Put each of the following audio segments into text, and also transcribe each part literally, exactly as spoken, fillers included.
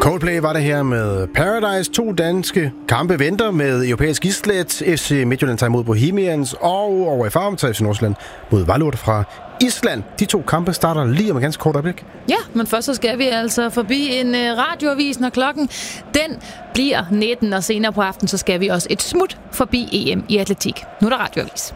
Coldplay var det her med Paradise. To danske kampe venter med europæisk islet. F C Midtjylland tager imod Bohemians, og over i Farum tager F C Nordsjælland mod Vejle fra Island. De to kampe starter lige om et ganske kort øjeblik. Ja, men først så skal vi altså forbi en radioavis, når klokken den bliver nitten, og senere på aftenen så skal vi også et smut forbi E M i atletik. Nu er der radioavis.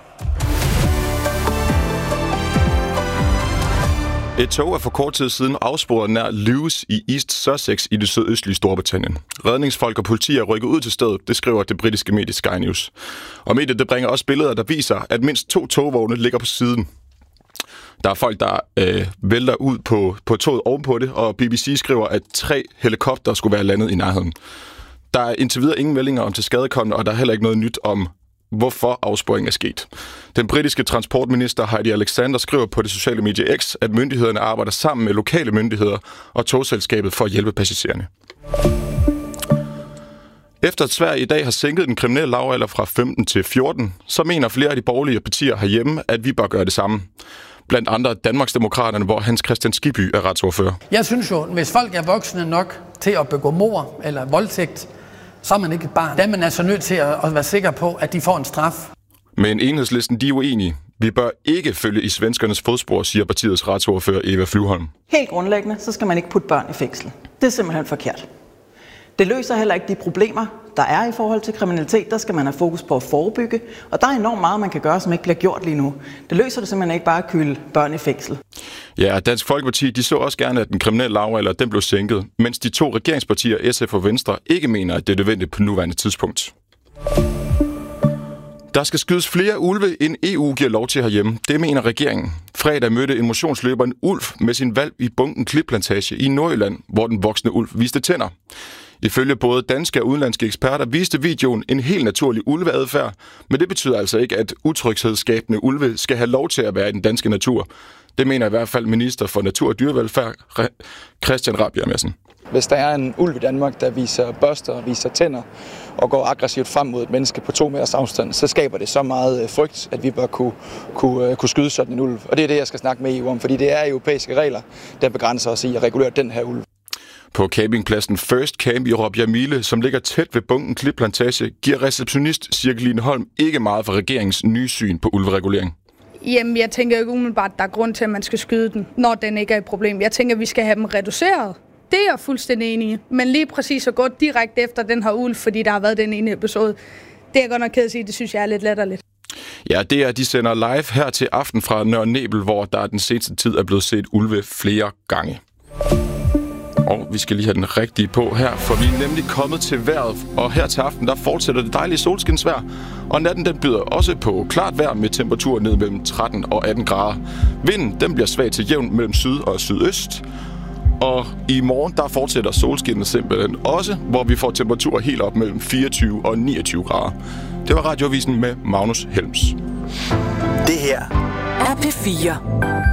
Et tog er for kort tid siden afsporet nær Lewes i East Sussex i det sydøstlige Storbritannien. Redningsfolk og politi er rykket ud til stedet, det skriver det britiske medie Sky News. Og mediet det bringer også billeder, der viser, at mindst to togvogne ligger på siden. Der er folk, der øh, vælter ud på, på toget ovenpå det, og B B C skriver, at tre helikopter skulle være landet i nærheden. Der er indtil videre ingen meldinger om tilskadekomne, og der er heller ikke noget nyt om, hvorfor afsporingen er sket. Den britiske transportminister Heidi Alexander skriver på det sociale medie X, at myndighederne arbejder sammen med lokale myndigheder og togselskabet for at hjælpe passagererne. Efter at Sverige i dag har sænket den kriminelle lavalder fra femten til fjorten, så mener flere af de borgerlige partier herhjemme, at vi bør gøre det samme. Blandt andre Danmarksdemokraterne, hvor Hans Kristian Skibby er retsordfører. Jeg synes jo, hvis folk er voksne nok til at begå mord eller voldtægt, så er man ikke et barn. Der er man altså nødt til at være sikker på, at de får en straf. Men Enhedslisten, de er uenige. Vi bør ikke følge i svenskernes fodspor, siger partiets retsordfører Eva Flyvholm. Helt grundlæggende, så skal man ikke putte børn i fængsel. Det er simpelthen forkert. Det løser heller ikke de problemer, der er i forhold til kriminalitet. Der skal man have fokus på at forebygge, og der er enormt meget, man kan gøre, som ikke bliver gjort lige nu. Det løser det simpelthen ikke bare at kylde børn i fængsel. Ja, Dansk Folkeparti, de så også gerne, at den kriminelle lavalder den blev sænket, mens de to regeringspartier, S F og Venstre, ikke mener, at det er nødvendigt på nuværende tidspunkt. Der skal skydes flere ulve, end E U giver lov til herhjemme. Det mener regeringen. Fredag mødte en motionsløber en ulv med sin valp i Bunken Klipplantage i Nordjylland, hvor den voksne ulv viste tænder. Ifølge både danske og udenlandske eksperter viste videoen en helt naturlig ulveadfærd, men det betyder altså ikke, at utryghedsskabende ulve skal have lov til at være i den danske natur. Det mener i hvert fald minister for natur og dyrevelfærd, Christian Rabjerg Madsen. Hvis der er en ulv i Danmark, der viser børster og viser tænder og går aggressivt frem mod et menneske på to meters afstand, så skaber det så meget frygt, at vi bør kunne, kunne, kunne skyde sådan en ulv. Og det er det, jeg skal snakke med E U om, fordi det er europæiske regler, der begrænser os i at regulere den her ulv. På campingpladsen First Camp i Råbjerg-Mile, som ligger tæt ved Bunken Klipplantage, giver receptionist Cirkeline Holm ikke meget for regeringens nye syn på ulveregulering. Jamen, jeg tænker ikke umiddelbart, at der er grund til, at man skal skyde den, når den ikke er et problem. Jeg tænker, at vi skal have dem reduceret. Det er jeg fuldstændig enig i. Men lige præcis at gå direkte efter den her ulv, fordi der har været den ene episode, det er jeg godt nok ked at sige, det synes jeg er lidt latterligt. Ja, det er, de sender live her til aften fra Nørre Nebel, hvor der den seneste tid er blevet set ulve flere gange. Og vi skal lige have den rigtige på her, for vi er nemlig kommet til vejret, og her til aften, der fortsætter det dejlige solskinsvejr, og natten den byder også på klart vejr med temperaturer ned mellem tretten og atten grader. Vinden, den bliver svag til jævn mellem syd og sydøst, og i morgen, der fortsætter solskinnet simpelthen også, hvor vi får temperaturer helt op mellem fireogtyve og niogtyve grader. Det var Radioavisen med Magnus Helms. Det her er P fire.